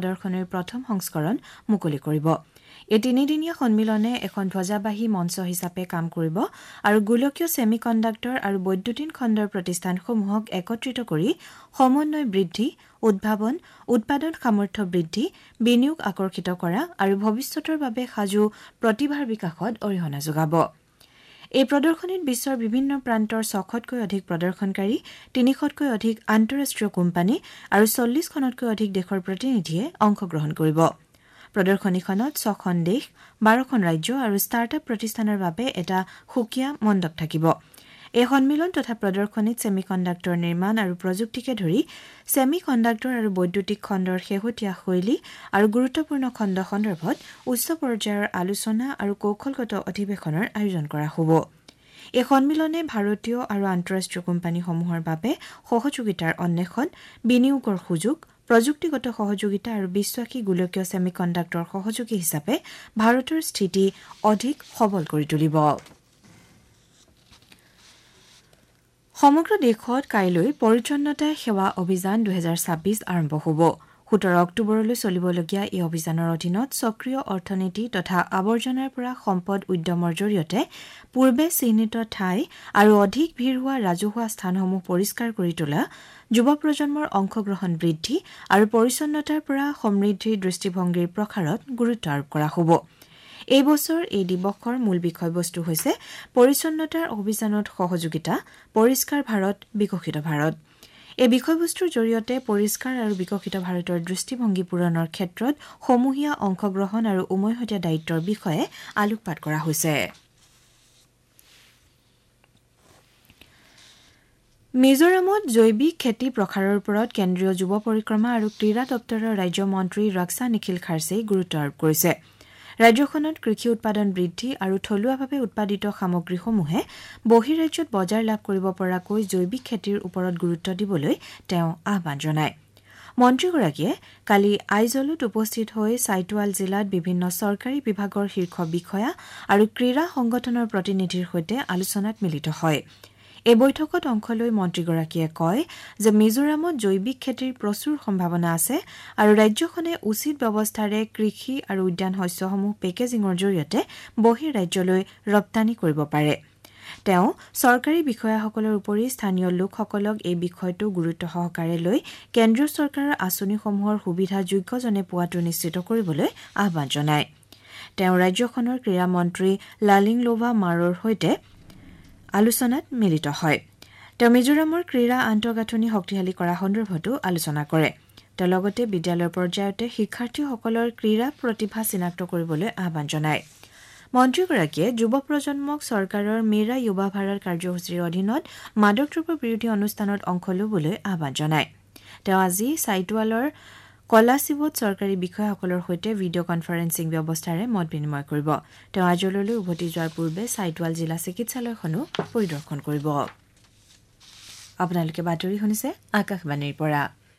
প্ৰদৰ্শনীৰ প্ৰথম সংস্কৰণ মুকলি কৰিব। এই তিনিদিনীয়া সন্মিলনে এখন ধ্বজাবাহী মঞ্চ হিচাপে কাম কৰিব আৰু গোলকীয় ছেমি কণ্ডাক্টৰ আৰু বৈদ্যুতিন খণ্ডৰ প্ৰতিষ্ঠানসমূহক একত্ৰিত কৰি সমন্বয় বৃদ্ধি, উদ্ভাৱন, উৎপাদন সামৰ্থ্য বৃদ্ধি, বিনিয়োগ আকৰ্ষিত কৰা আৰু ভৱিষ্যতৰ বাবে সাজু প্ৰতিভাৰ বিকাশত অৰিহণা যোগাব। এই প্ৰদৰ্শনীত বিশ্বৰ বিভিন্ন প্ৰান্তৰ ৬০০তকৈ অধিক প্ৰদৰ্শনকাৰী, ৩০০তকৈ অধিক আন্তঃৰাষ্ট্ৰীয় কোম্পানী আৰু ৪০খনতকৈ অধিক দেশৰ প্ৰতিনিধিয়ে অংশগ্ৰহণ কৰিব। প্ৰদৰ্শনীখনত ৬খন দেশ, ১২খন ৰাজ্য আৰু ষ্টাৰ্টআপ প্ৰতিষ্ঠানৰ বাবে এটা সুকীয়া মণ্ডপ থাকিব। এই সন্মিলন তথা প্ৰদৰ্শনীত ছেমি কণ্ডাক্টৰ নিৰ্মাণ আৰু প্ৰযুক্তিকে ধৰি ছেমি কণ্ডাক্টৰ আৰু বৈদ্যুতিক খণ্ডৰ শেহতীয়া শৈলী আৰু গুৰুত্বপূৰ্ণ খণ্ড সন্দৰ্ভত উচ্চ পৰ্যায়ৰ আলোচনা আৰু কৌশলগত অধিৱেশনৰ আয়োজন কৰা হ'ব। এই সন্মিলনে ভাৰতীয় আৰু আন্তঃৰাষ্ট্ৰীয় কোম্পানীসমূহৰ বাবে সহযোগিতাৰ অন্বেষণ, বিনিয়োগৰ সুযোগ, প্ৰযুক্তিগত সহযোগিতা আৰু বিশ্বাসী গোলকীয় ছেমি কণ্ডাক্টৰ সহযোগী হিচাপে ভাৰতৰ স্থিতি অধিক সবল কৰি তুলিব। সমগ্ৰ দেশত কাইলৈ পৰিচ্ছন্নতা সেৱা অভিযান ২০২৬ আৰম্ভ হ'ব। ১৭ অক্টোবৰলৈ চলিবলগীয়া এই অভিযানৰ অধীনত সক্ৰিয় অৰ্থনীতি তথা আৱৰ্জনাৰ পৰা সম্পদ উদ্যমৰ জৰিয়তে পূৰ্বে চিহ্নিত ঠাই আৰু অধিক ভিৰ হোৱা ৰাজহুৱা স্থানসমূহ পৰিষ্কাৰ কৰি তোলা, যুৱ প্ৰজন্মৰ অংশগ্ৰহণ বৃদ্ধি আৰু পৰিচ্ছন্নতাৰ পৰা সমৃদ্ধিৰ দৃষ্টিভংগীৰ প্ৰসাৰত গুৰুত্ব আৰোপ কৰা হ'ব। এই বছৰ এই দিৱসৰ মূল বিষয়বস্তু হৈছে পৰিচ্ছন্নতাৰ অভিযানত সহযোগিতা, পৰিষ্কাৰ ভাৰত, বিকশিত ভাৰত। এই বিষয়বস্তুৰ জৰিয়তে পৰিষ্কাৰ আৰু বিকশিত ভাৰতৰ দৃষ্টিভংগী পূৰণৰ ক্ষেত্ৰত সমূহীয়া অংশগ্ৰহণ আৰু উমৈহতীয়া দায়িত্বৰ বিষয়ে আলোকপাত কৰা হৈছে। মিজোৰামত জৈৱিক খেতি প্ৰসাৰৰ ওপৰত কেন্দ্ৰীয় যুৱ পৰিক্ৰমা আৰু ক্ৰীড়া দপ্তৰৰ ৰাজ্য মন্ত্ৰী ৰক্সা নিখিল খাৰ্ছেই গুৰুত্ব আৰোপ কৰিছে। ৰাজ্যখনত কৃষি উৎপাদন বৃদ্ধি আৰু থলুৱাভাৱে উৎপাদিত সামগ্ৰীসমূহে বহিঃৰাজ্যত বজাৰ লাভ কৰিব পৰাকৈ জৈৱিক খেতিৰ ওপৰত গুৰুত্ব দিবলৈ তেওঁ আহ্বান জনায়। মন্ত্ৰীগৰাকীয়ে কালি আইজলত উপস্থিত হৈ চাইটুৱাল জিলাত বিভিন্ন চৰকাৰী বিভাগৰ শীৰ্ষ বিষয়া আৰু ক্ৰীড়া সংগঠনৰ প্ৰতিনিধিৰ সৈতে আলোচনাত মিলিত হয়। এই বৈঠকত অংশ লৈ মন্ত্ৰীগৰাকীয়ে কয় যে মিজোৰামত জৈৱিক খেতিৰ প্ৰচুৰ সম্ভাৱনা আছে আৰু ৰাজ্যখনে উচিত ব্যৱস্থাৰে কৃষি আৰু উদ্যান শস্যসমূহ পেকেজিঙৰ জৰিয়তে বহিঃৰাজ্যলৈ ৰপ্তানি কৰিব পাৰে। তেওঁ চৰকাৰী বিষয়াসকলৰ উপৰি স্থানীয় লোকসকলক এই বিষয়টো গুৰুত্ব সহকাৰে লৈ কেন্দ্ৰীয় চৰকাৰৰ আঁচনিসমূহৰ সুবিধা যোগ্যজনে পোৱাটো নিশ্চিত কৰিবলৈ আহ্বান জনায়। তেওঁ ৰাজ্যখনৰ ক্ৰীড়া মন্ত্ৰী লালিংলোভা মাৰোৰ সৈতে আলোচনাত মিলিত হয়। তেওঁ মিজোৰামৰ ক্ৰীড়া আন্তঃগাঁথনি শক্তিশালী কৰা সন্দৰ্ভতো আলোচনা কৰে। তেওঁ লগতে বিদ্যালয়ৰ পৰ্যায়তে শিক্ষাৰ্থীসকলৰ ক্ৰীড়া প্ৰতিভা চিনাক্ত কৰিবলৈ আহ্বান জনায়। মন্ত্ৰীগৰাকীয়ে যুৱ প্ৰজন্মক চৰকাৰৰ মেৰা যুৱা ভাৰত কাৰ্যসূচীৰ অধীনত মাদক দ্ৰব্য বিৰোধী অনুষ্ঠানত অংশ ল'বলৈ আহ্বান জনায়। তেওঁ আজি চাইটুৱালৰ কলাশিবত চৰকাৰী বিষয়াসকলৰ সৈতে ভিডিঅ' কনফাৰেন্সিং ব্যৱস্থাৰে মত বিনিময় কৰিব। তেওঁ আজললৈ উভতি যোৱাৰ পূৰ্বে চাইটুৱাল জিলা চিকিৎসালয়খনো পৰিদৰ্শন কৰিব। আপোনালোকে বাতৰি শুনিছে আকাশবাণীৰ পৰা।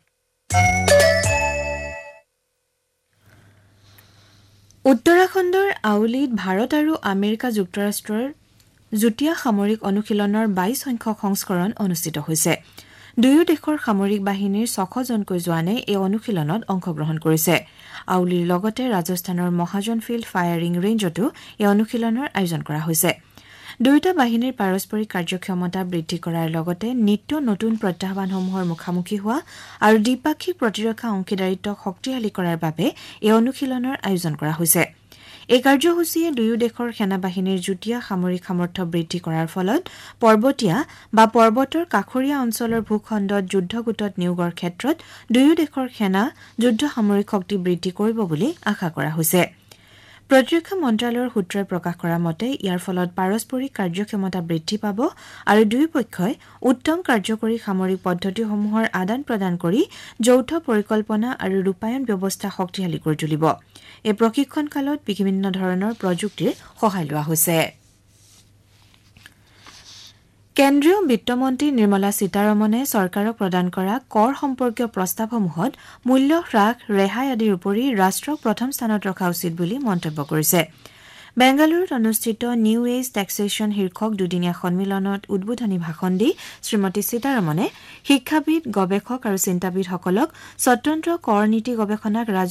উত্তৰাখণ্ডৰ আউলিত ভাৰত আৰু আমেৰিকা যুক্তৰাষ্ট্ৰৰ যুটীয়া সামৰিক অনুশীলনৰ ২২ সংখ্যক সংস্কৰণ অনুষ্ঠিত হৈছে। দুয়ো দেশৰ সামৰিক বাহিনীৰ ৬০০জনকৈ জোৱানে এই অনুশীলনত অংশগ্ৰহণ কৰিছে। আউলিৰ লগতে ৰাজস্থানৰ মহাজন ফিল্ড ফায়াৰিং ৰেঞ্জতো এই অনুশীলনৰ আয়োজন কৰা হৈছে। দুয়োটা বাহিনীৰ পাৰস্পৰিক কাৰ্যক্ষমতা বৃদ্ধি কৰাৰ লগতে নিত্য নতুন প্ৰত্যাহ্বানসমূহৰ মুখামুখি হোৱা আৰু দ্বিপাক্ষিক প্ৰতিৰক্ষা অংশীদাৰিত্বক শক্তিশালী কৰাৰ বাবে এই অনুশীলনৰ আয়োজন কৰা হৈছে। এই কাৰ্যসূচীয়ে দুয়ো দেশৰ সেনাবাহিনীৰ যুটীয়া সামৰিক সামৰ্থ্য বৃদ্ধি কৰাৰ ফলত পৰ্বতীয়া বা পৰ্বতৰ কাষৰীয়া অঞ্চলৰ ভূখণ্ডত যুদ্ধগোটত নিয়োগৰ ক্ষেত্ৰত দুয়ো দেশৰ সেনা যুদ্ধ সামৰিক শক্তি বৃদ্ধি কৰিব বুলি আশা কৰা হৈছে। প্ৰতিৰক্ষা মন্ত্ৰালয়ৰ সূত্ৰই প্ৰকাশ কৰা মতে ইয়াৰ ফলত পাৰস্পৰিক কাৰ্যক্ষমতা বৃদ্ধি পাব আৰু দুয়োপক্ষই উত্তম কাৰ্যকৰী সামৰিক পদ্ধতিসমূহৰ আদান প্ৰদান কৰি যৌথ পৰিকল্পনা আৰু ৰূপায়ণ ব্যৱস্থা শক্তিশালী কৰি তুলিব। এই প্ৰশিক্ষণ কালত বিভিন্ন ধৰণৰ প্ৰযুক্তিৰ সহায় লোৱা হৈছে। কেন্দ্ৰীয় বিত্তমন্ত্ৰী নিৰ্মলা সীতাৰমণে চৰকাৰক প্ৰদান কৰা কৰ সম্পৰ্কীয় প্ৰস্তাৱসমূহত মূল্য হ্ৰাস, ৰেহাই আদিৰ উপৰি ৰাষ্ট্ৰক প্ৰথম স্থানত ৰখা উচিত বুলি মন্তব্য কৰিছে। বেংগালুৰুত অনুষ্ঠিত নিউ এজ টেক্সেশ্যন শীৰ্ষক দুদিনীয়া সন্মিলনত উদ্বোধনী ভাষণ দি শ্ৰীমতী সীতাৰমণে শিক্ষাবিদ, গৱেষক আৰু চিন্তাবিদসকলক স্বতন্ত্ৰ কৰ নীতি গৱেষণাক